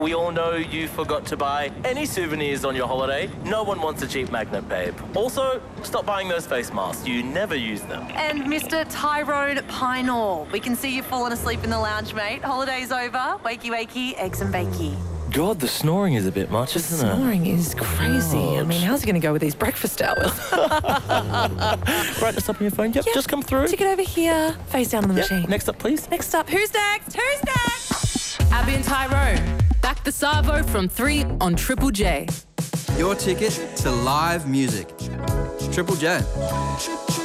We all know you forgot to buy any souvenirs on your holiday. No one wants a cheap magnet, babe. Also, stop buying those face masks. You never use them. And Mr. Tyrone Pinall, we can see you've fallen asleep in the lounge, mate. Holiday's over. Wakey, wakey, eggs and bakey. God, the snoring is a bit much, isn't it? Snoring is crazy. I mean, how's he going to go with these breakfast hours? Right, this up on your phone. Yep, just come through. Ticket over here. Face down on the machine. Next up, please. Next up. Who's next? Who's next? Abby and Tyrone, back the Savo from 3 on Triple J. Your ticket to live music. Triple J.